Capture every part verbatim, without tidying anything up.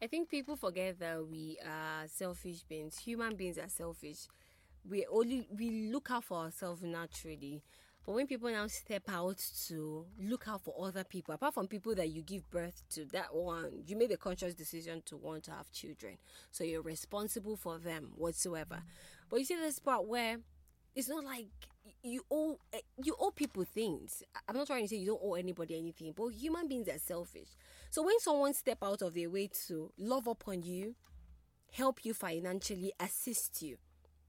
think people forget that we are selfish beings. Human beings are selfish. We only we look out for ourselves naturally. But when people now step out to look out for other people, apart from people that you give birth to, that one, you made a conscious decision to want to have children. So you're responsible for them whatsoever. But you see this part where it's not like you owe you owe people things. I'm not trying to say you don't owe anybody anything, but human beings are selfish. So when someone step out of their way to love upon you, help you financially, assist you,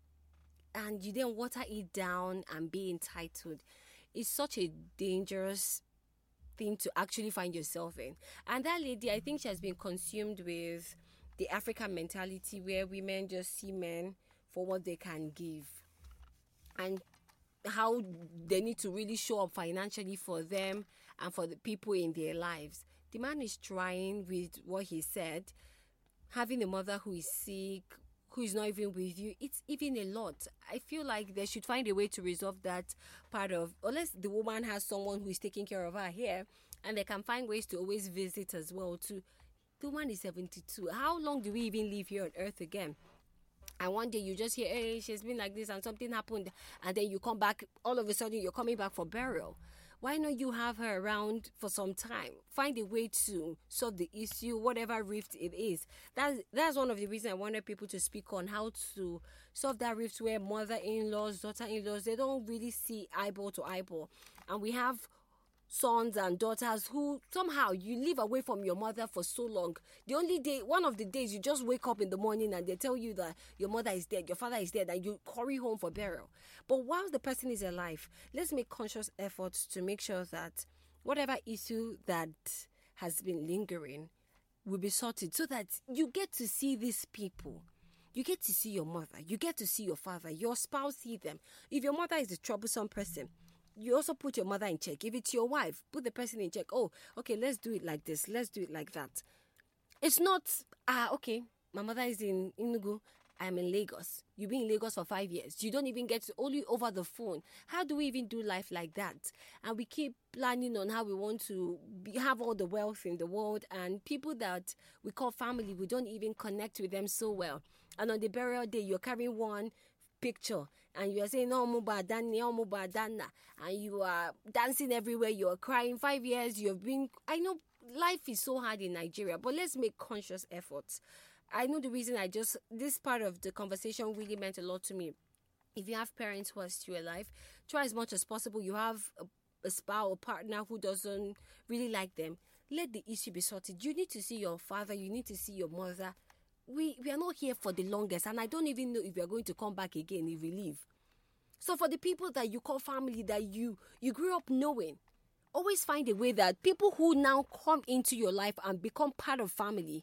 and you then water it down and be entitled, it's such a dangerous thing to actually find yourself in. And that lady, I think she has been consumed with the African mentality where women just see men for what they can give and how they need to really show up financially for them and for the people in their lives. The man is trying with what he said, having a mother who is sick, who is not even with you. It's even a lot. I feel like they should find a way to resolve that part of, unless the woman has someone who is taking care of her here, and they can find ways to always visit as well too. The woman is seventy-two. How long do we even live here on earth again? And one day you just hear, hey, she's been like this and something happened. And then you come back, all of a sudden you're coming back for burial. Why not you have her around for some time? Find a way to solve the issue, whatever rift it is. That's, that's one of the reasons I wanted people to speak on how to solve that rift where mother-in-laws, daughter-in-laws, they don't really see eyeball to eyeball. And we have sons and daughters who somehow you live away from your mother for so long. The only day, one of the days you just wake up in the morning and they tell you that your mother is dead, your father is dead, and you hurry home for burial. But while the person is alive, let's make conscious efforts to make sure that whatever issue that has been lingering will be sorted so that you get to see these people. You get to see your mother, you get to see your father, your spouse see them. If your mother is a troublesome person, you also put your mother in check. If it's your wife, put the person in check. Oh, okay, let's do it like this. Let's do it like that. It's not, ah, okay, my mother is in Enugu. I'm in Lagos. You've been in Lagos for five years. You don't even get to, only over the phone. How do we even do life like that? And we keep planning on how we want to be, have all the wealth in the world, and people that we call family, we don't even connect with them so well. And on the burial day, you're carrying one picture and you are saying oh mubadani oh mubadana, and you are dancing everywhere, you are crying. Five years you've been, I know life is so hard in Nigeria, but let's make conscious efforts. I know the reason I just, this part of the conversation really meant a lot to me. If you have parents who are still alive, try as much as possible. You have a, a spouse or partner who doesn't really like them, let the issue be sorted. You need to see your father, you need to see your mother. We we are not here for the longest, and I don't even know if we are going to come back again if we leave. So for the people that you call family, that you, you grew up knowing, always find a way that people who now come into your life and become part of family,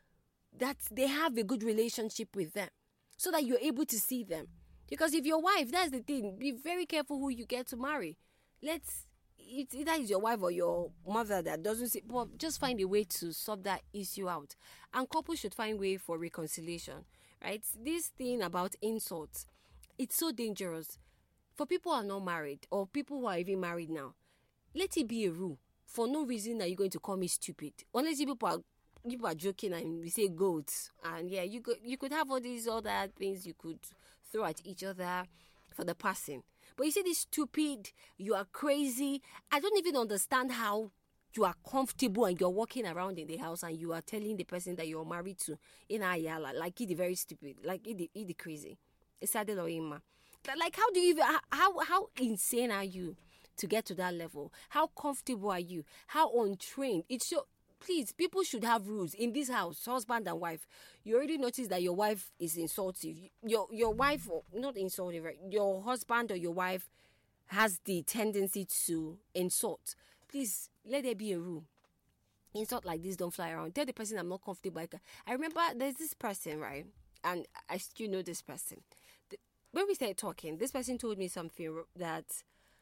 that they have a good relationship with them so that you're able to see them. Because if your wife, that's the thing, be very careful who you get to marry. Let's, it's either is your wife or your mother that doesn't see, but just find a way to sort that issue out. And couples should find way for reconciliation, right? This thing about insults, it's so dangerous. For people who are not married or people who are even married now, let it be a rule. For no reason are you going to call me stupid. Unless you people are, people are joking and we say goats. And yeah, you could, you could have all these other things you could throw at each other for the person. But you say this stupid, you are crazy. I don't even understand how you are comfortable and you're walking around in the house and you are telling the person that you're married to in Ayala, like he the very stupid, like he the, he the crazy. It's Adeloima. Like how do you even, how how insane are you to get to that level? How comfortable are you? How untrained? It's so. Please, people should have rules in this house, husband and wife. You already noticed that your wife is insultive. Your your wife, not insultive, right? Your husband or your wife has the tendency to insult. Please, let there be a rule. Insult like this don't fly around. Tell the person I'm not comfortable. I remember there's this person, right? And I still know this person. The, when we started talking, this person told me something that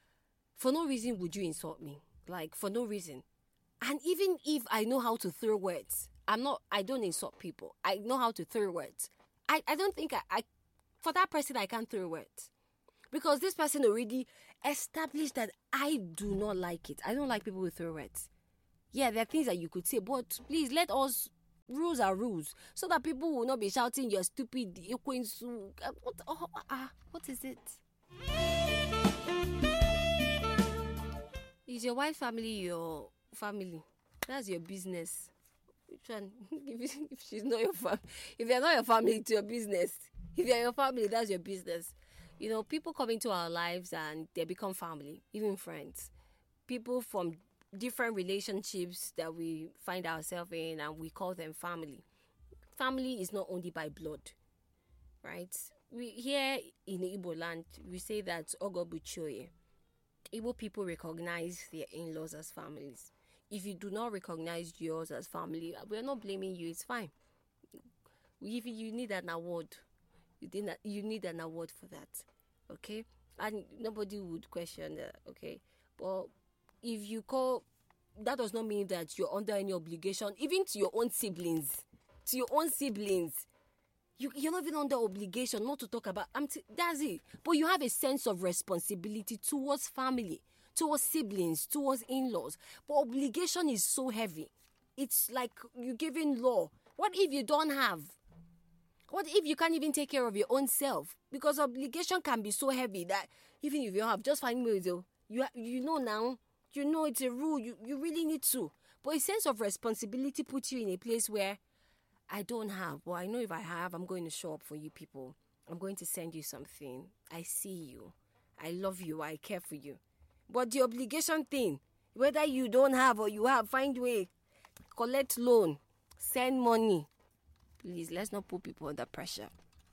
for no reason would you insult me. Like, for no reason. And even if I know how to throw words, I'm not, I don't insult people. I know how to throw words. I, I don't think I, I, for that person, I can't throw words. Because this person already established that I do not like it. I don't like people who throw words. Yeah, there are things that you could say, but please let us Rules are rules, so that people will not be shouting you're stupid. Ekwensu. Uh, What? Oh, ah, what is it? Is your wife family your family? That's your business. Which one? if, if she's not your family, if you're not your family, it's your business. If you're your family, that's your business. You know, people come into our lives and they become family, even friends. People from different relationships that we find ourselves in, and we call them family. Family is not only by blood, right? We here in Igbo land, we say that Ogobuchoye. Igbo people recognize their in-laws as families. If you do not recognize yours as family, we're not blaming you. It's fine. If you need an award, you did not, you need an award for that, okay? And nobody would question that, okay? But if you call, that does not mean that you're under any obligation, even to your own siblings, to your own siblings. You, you're not even under obligation not to talk about, I'm t- that's it. But you have a sense of responsibility towards family, towards siblings, towards in-laws. But obligation is so heavy. It's like you're giving law. What if you don't have? What if you can't even take care of your own self? Because obligation can be so heavy that even if you have, just find ways, you, you know now, you know it's a rule, you, you really need to. But a sense of responsibility puts you in a place where I don't have, but I know if I have, I'm going to show up for you people. I'm going to send you something. I see you. I love you. I care for you. But the obligation thing, whether you don't have or you have, find way. Collect loan. Send money. Please, let's not put people under pressure.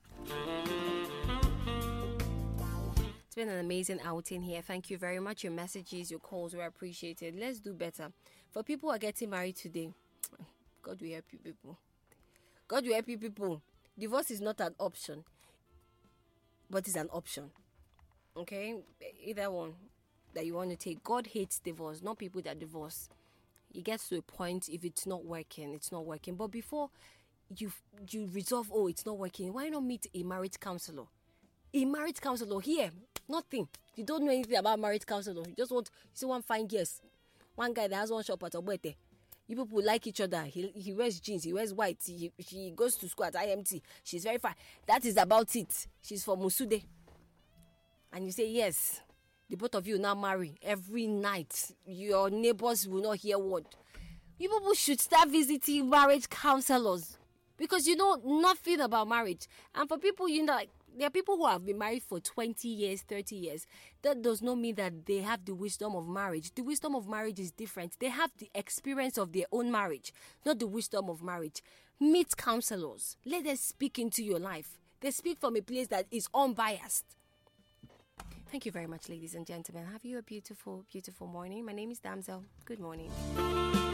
It's been an amazing outing here. Thank you very much. Your messages, your calls were appreciated. Let's do better. For people who are getting married today, God will help you people. God will help you people. Divorce is not an option, but it's an option. Okay? Either one that you want to take. God hates divorce, not people that divorce. It gets to a point, if it's not working, it's not working. But before you you resolve, oh, it's not working, why not meet a marriage counselor? A marriage counselor here, nothing. You don't know anything about marriage counselor. You just want, you see one fine yes. One guy that has one shop at Ogbete. You people like each other. He he wears jeans. He wears white. He, she goes to school at I M T. She's very fine. That is about it. She's from Musude. And you say, yes, the both of you now marry. Every night, your neighbors will not hear word. You people should start visiting marriage counselors. Because you know nothing about marriage. And for people, you know, like, there are people who have been married for twenty years, thirty years. That does not mean that they have the wisdom of marriage. The wisdom of marriage is different. They have the experience of their own marriage, not the wisdom of marriage. Meet counselors. Let them speak into your life. They speak from a place that is unbiased. Thank you very much, ladies and gentlemen. Have you a beautiful, beautiful morning. My name is Damsel. Good morning.